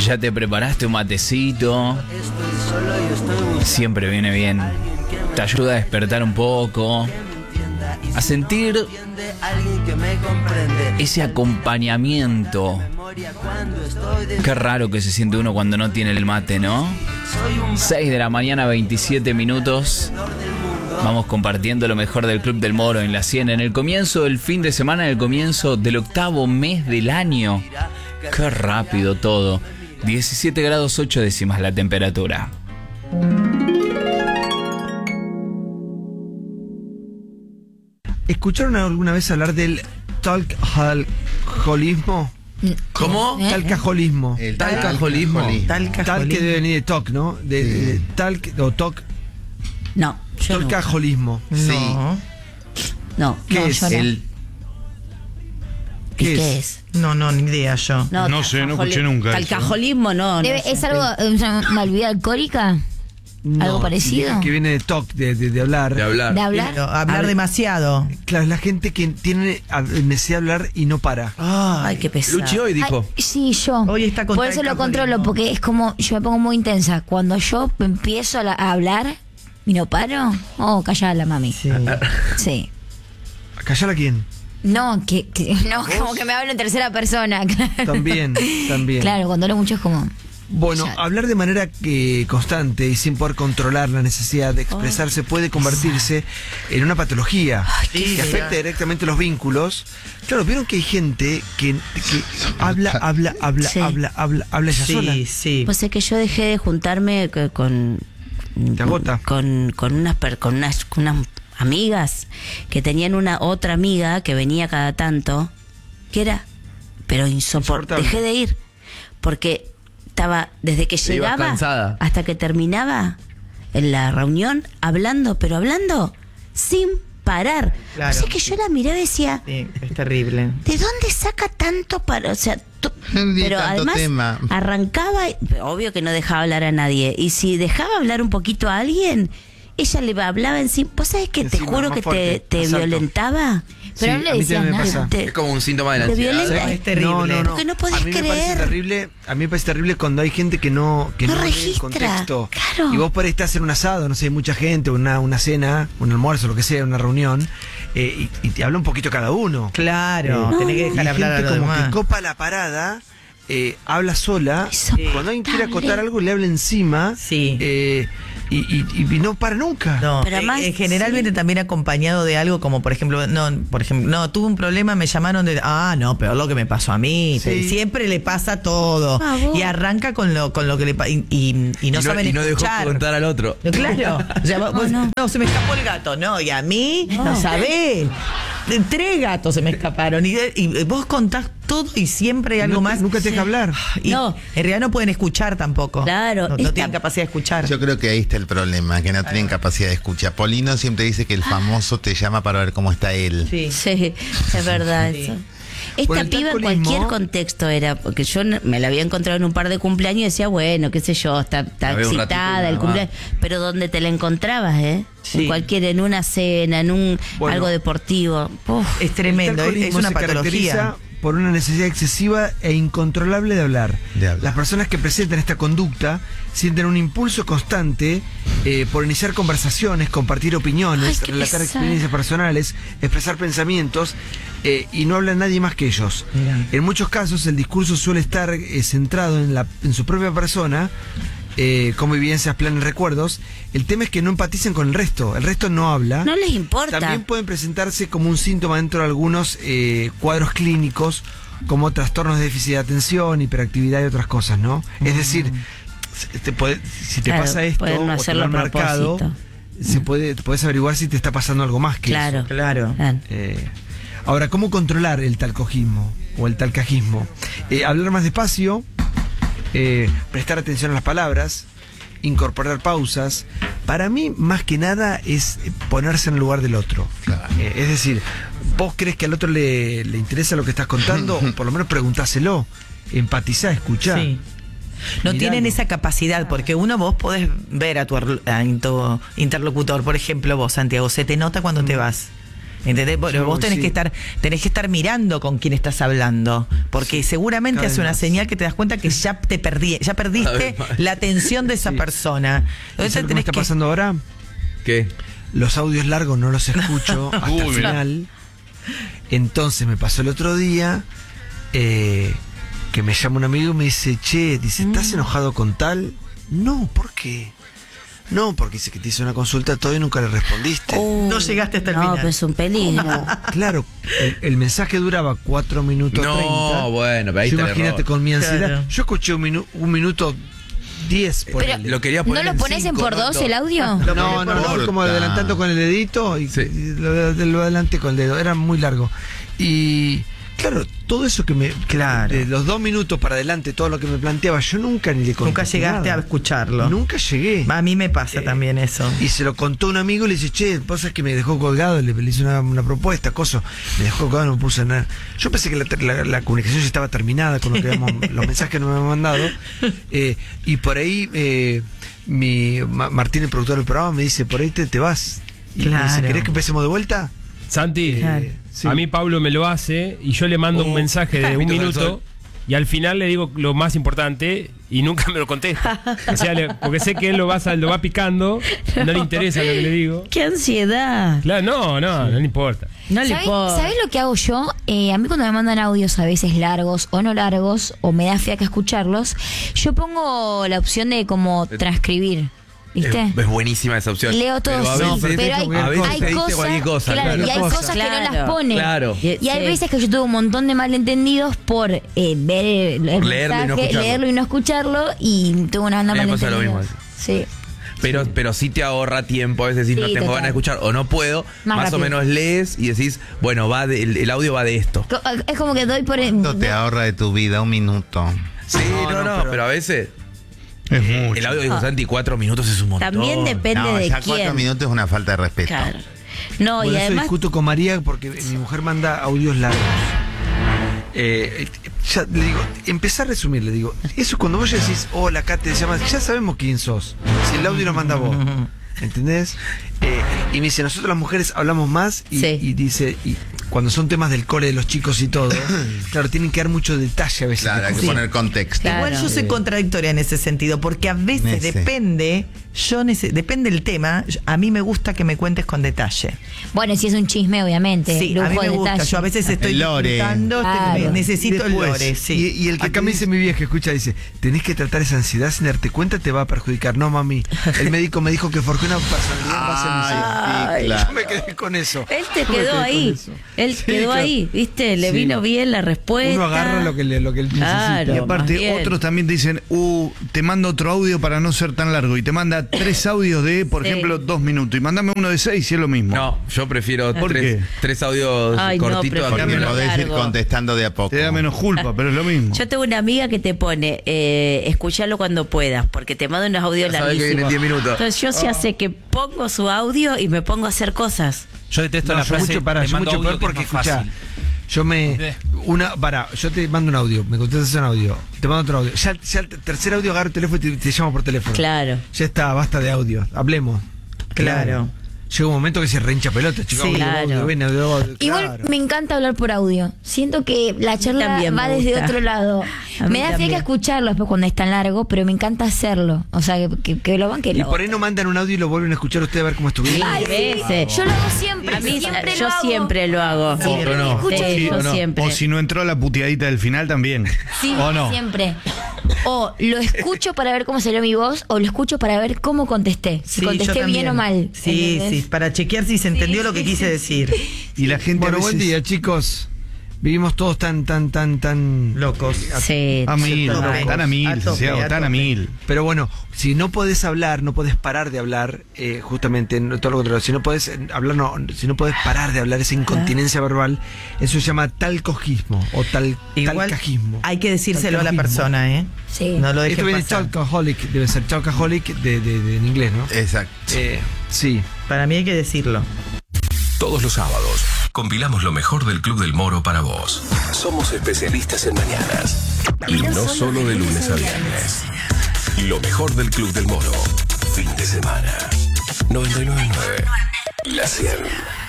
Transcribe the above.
¿Ya te preparaste un matecito? Siempre viene bien. Te ayuda a despertar un poco, a sentir ese acompañamiento. Qué raro que se siente uno cuando no tiene el mate, ¿no? 6 de la mañana, 27 minutos. Vamos compartiendo lo mejor del Club del Moro en la 100. En el comienzo del fin de semana, en el comienzo del 8º mes del año. Qué rápido todo. 17 grados 8 décimas la temperatura. ¿Escucharon alguna vez hablar del talcajolismo? ¿Cómo? Talcajolismo. El Talcajolismo. talcajolismo. Tal que debe venir de talk, ¿no? De talc o talk. No, yo no. Talcajolismo. Sí. No, ¿Qué no, es? yo no. El, ¿Qué es? No, ni idea yo. No sé, no escuché nunca eso. Talcajolismo, no. ¿Es algo, una malvida alcohólica? ¿Algo parecido? Que viene de talk, de hablar. De hablar. ¿De hablar? Pero hablar demasiado. Claro, es la gente que tiene necesidad de hablar y no para. Ay, qué pesado. Luchi hoy dijo. Ay, sí, yo. Hoy está con Por eso lo talcajolismo. controlo, porque es como, yo me pongo muy intensa. Cuando yo empiezo a hablar y no paro, callala, mami. Sí. Sí. ¿Callar a quién? No, no, como que me hablo en tercera persona. Claro. También. Claro, cuando hablo mucho es como... Bueno, Ya. hablar de manera constante y sin poder controlar la necesidad de expresarse puede convertirse en una patología que afecta directamente los vínculos. Claro, vieron que hay gente que habla Sí. ella sola. Sí. Pues es que yo dejé de juntarme con Te agota. con unas amigas que tenían una otra amiga que venía cada tanto, que era, pero insoportable. Dejé de ir porque estaba desde que Te ibas llegaba cansada. hasta que terminaba en la reunión hablando sin parar. Claro. O sea que yo la miraba y decía, Sí, es terrible. ¿de dónde saca tanto para, o sea, De pero tanto además tema. arrancaba, obvio que no dejaba hablar a nadie, y si dejaba hablar un poquito a alguien, ella le hablaba encima. ¿Vos sabés que te Encima, juro más que fuerte, te más alto. violentaba? Pero Sí, no le a mí decías también me nada. pasa. Es como un síntoma de la Te ansiedad. violenta. Es terrible. Porque no podés a mí me parece creer. terrible. A mí me parece terrible cuando hay gente que no lee el registra, contexto. claro. Y vos por ahí estás en un asado, no sé, hay mucha gente, una cena, un almuerzo, lo que sea, una reunión, y te habla un poquito cada uno. Claro, tenés que Y dejar hablar a gente los como demás. que copa la parada, habla sola. Insoportable. Cuando alguien quiere acotar algo, le habla encima. Sí. Y no para nunca. No, Pero además, generalmente también acompañado de algo como, por ejemplo, tuve un problema, me llamaron no, peor lo que me pasó a mí. Sí. Siempre le pasa todo. vos. Y arranca con lo que le pasa y no saben y no dejó escuchar. contar al otro. No, claro. O sea, vos- no. no, se me escapó el gato, no, y a mí, no sabés. 3 gatos se me escaparon. Y vos contás todo y siempre hay algo más. Nunca te deja hablar. Y No. en realidad no pueden escuchar tampoco. Claro, No esta- tienen capacidad de escuchar. Yo creo que ahí está el problema, que no tienen capacidad de escucha. Polino siempre dice que el famoso te llama para ver cómo está él. Sí. Sí, es verdad Sí. eso. Esta Bueno, el piba en talcolismo- cualquier contexto era, porque yo me la había encontrado en un par de cumpleaños y decía, bueno, qué sé yo, está La veo un ratito excitada nada el más. cumpleaños, pero donde te la encontrabas, Sí. en una cena, Bueno. algo deportivo. Uf. Es tremendo, El es talcolismo una se caracteriza patología. por una necesidad excesiva e incontrolable de hablar. De hablar. Las personas que presentan esta conducta sienten un impulso constante por iniciar conversaciones, compartir opiniones, Ay, qué relatar pesado. experiencias personales, expresar pensamientos y no habla nadie más que ellos. Mirá. En muchos casos el discurso suele estar centrado en su propia persona, como evidencias, planes, recuerdos. El tema es que no empaticen con el resto no habla. No les importa. También pueden presentarse como un síntoma dentro de algunos cuadros clínicos, como trastornos de déficit de atención, hiperactividad y otras cosas, ¿no? Es decir, si te Claro, pasa esto pueden no o te hacerlo lo han a marcado, propósito. te puedes averiguar si te está pasando algo más que Claro. eso. Claro. Claro. Ahora, ¿cómo controlar el talcojismo o el talcajismo? Hablar más despacio, prestar atención a las palabras, incorporar pausas. Para mí, más que nada, es ponerse en el lugar del otro. Claro. Es decir, vos crees que al otro le interesa lo que estás contando, o por lo menos preguntáselo, empatizá, escuchá. Sí. No Miralo. tienen esa capacidad, porque vos podés ver a tu interlocutor, por ejemplo vos, Santiago, se te nota cuando te vas. ¿Entendés? Pero vos tenés sí. tenés que estar mirando con quién estás hablando, porque seguramente cada hace vez una más. señal que te das cuenta que ya perdiste la atención de esa persona. ¿Sabes lo que me está pasando ahora? ¿Qué? Los audios largos no los escucho hasta el Uy, mirá. final. Entonces me pasó el otro día que me llama un amigo y me dice, ¿estás enojado con tal? No, ¿por qué? No, porque dice que te hizo una consulta todo y nunca le respondiste. No llegaste hasta el No, final. pero es un peligro. Claro, el mensaje duraba 4 minutos 30. No, bueno, pero ahí Yo está el imagínate error. con mi ansiedad. Claro. Yo escuché un minuto 10 por Pero- él. Lo quería ¿No poner lo pones en 5, por no, 2 no. el audio? No, fui como adelantando con el dedito y Sí. lo adelanté con el dedo. Era muy largo. Y claro, todo eso Claro. de los 2 minutos para adelante, todo lo que me planteaba, yo nunca ni le conté. Nunca llegaste nada. a escucharlo. Nunca llegué. A mí me pasa también eso. Y se lo contó un amigo y le dice, vos sabés que me dejó colgado, le hice una propuesta, cosa. Me dejó colgado, no me puse nada. Yo pensé que la comunicación ya estaba terminada con lo que los mensajes que nos habían mandado. Y por ahí Martín, el productor del programa, me dice, por ahí te vas. Y me dice, Claro. ¿querés que empecemos de vuelta? Santi, Sí. a mí Pablo me lo hace y yo le mando un mensaje de un Mitos del minuto Sol. y al final le digo lo más importante y nunca me lo contesta. O sea, porque sé que él lo va picando, no le interesa lo que le digo. ¡Qué ansiedad! Claro, no le importa. No le puedo. ¿Sabés lo que hago yo? A mí cuando me mandan audios a veces largos o no largos, o me da fiaca escucharlos, yo pongo la opción de como transcribir. ¿Viste? Es buenísima esa opción. Leo todo, Pero a sí, veces, pero a veces hay te dice cosas, cualquier cosa. claro, y hay Claro. cosas que no las Claro. pone. Claro. Y hay Sí. veces que yo tuve un montón de malentendidos por ver el Leerlo y no mensaje, escucharlo. leerlo y no escucharlo, y tuve una banda A mí me pasa lo malentendidos. Sí. Pero sí te ahorra tiempo, a veces si Sí, no tengo total. ganas de escuchar o no puedo, más rápido. o menos lees y decís, bueno, el audio va de esto. Es como que doy por... ¿Cuánto te ahorra de tu vida? 1 minuto. Sí, no, pero a veces Es mucho. el audio dijo Santi, 4 minutos es un montón. También depende No, de ya 4 quién. minutos es una falta de respeto. Claro. No, Por y eso además. discuto con María porque mi mujer manda audios largos. Ya le digo, empecé a resumir, le digo, eso es cuando vos ya decís, hola, acá te llamas, ya sabemos quién sos. Si el audio lo manda vos. ¿Entendés? Y me dice, nosotros las mujeres hablamos más y, Sí. y dice, y cuando son temas del cole de los chicos y todo, claro, tienen que dar mucho detalle a veces. Claro, hay que Sí. poner contexto. Claro. Igual yo soy contradictoria en ese sentido, porque a veces Ese. depende el tema, a mí me gusta que me cuentes con detalle. Bueno, si es un chisme, obviamente. Sí, a mí lujo me de gusta, detalle. yo a veces estoy El lore. disfrutando, Claro. necesito el Después, lore, sí. y el que acá me dice mi vieja, escucha, dice, tenés que tratar esa ansiedad sin darte cuenta, te va a perjudicar. No, mami, el médico me dijo que forjé una personalidad en base a mi ansiedad. Ay, sí, Yo claro. me quedé con eso. Él te Yo me quedó quedé ahí. con eso. Él Sí, quedó claro. ahí, ¿viste? Le Sí. vino bien la respuesta. Uno agarra lo que él necesita. Claro. Y más aparte, bien. otros también te dicen, te mando otro audio para no ser tan largo. Y te manda 3 audios de, por Sí. ejemplo, 2 minutos. Y mandame uno de 6 y es lo mismo. No, yo prefiero ¿Por qué? tres audios Ay, no, cortitos. prefiero Porque Dámelo podés ir largo. contestando de a poco. Te da menos culpa, pero es lo mismo. Yo tengo una amiga que te pone, escuchalo cuando puedas, porque te manda unos audios Ya sabes que larguísimos. vienen 10 minutos. Entonces yo sí hace que pongo su audio y me pongo a hacer cosas. Yo detesto No, la yo frase. mucho, pará, te yo mando mucho audio peor que es porque más escuchá, fácil. yo te mando un audio, me contestas un audio, te mando otro audio. Ya el tercer audio agarro el teléfono y te llamo por teléfono. Claro. Ya está, basta de audio, hablemos. Claro. Llega un momento que se reincha pelota, chicos. Sí, audio, claro. audio, ven, audio, Igual claro. me encanta hablar por audio. Siento que la charla también me va desde gusta. otro lado. A mí Me da también. fiaca escucharlo después cuando es tan largo, pero me encanta hacerlo. O sea, que lo banque Y por ahí no mandan un audio y lo vuelven a escuchar ustedes a ver cómo estuvieron. Ay, sí. veces. Yo lo hago siempre. A mí, siempre yo lo hago. siempre lo hago. Sí, Yo no. escucho Sí, y- yo o, no. siempre. O si no entró la puteadita del final también. Sí, ¿O no? siempre. O lo escucho para ver cómo salió mi voz, o lo escucho para ver cómo contesté. Si Sí, yo contesté bien también. o mal. Sí, ¿entendés? sí, para chequear si se entendió lo que quise decir. Y la gente Bueno, a veces... buen día, chicos. Vivimos todos tan Locos. Sí, A mil, tope. tan a mil, A tope, Santiago, a tan a tope. mil. Pero bueno, si no podés hablar, no podés parar de hablar, justamente, no, todo lo contrario, si no podés hablar, no, si no podés parar de hablar, esa incontinencia verbal, eso se llama talcojismo o Igual talcajismo. hay que decírselo a la Talcajismo. persona, ¿eh? Sí. No lo dejes Esto viene de pasar. talkaholic, debe ser talkaholic en inglés, ¿no? Exacto. Sí. Para mí hay que decirlo. Todos los sábados compilamos lo mejor del Club del Moro para vos. Somos especialistas en mañanas. Y no solo de lunes a viernes. Lo mejor del Club del Moro. Fin de semana. 99.9. La 100.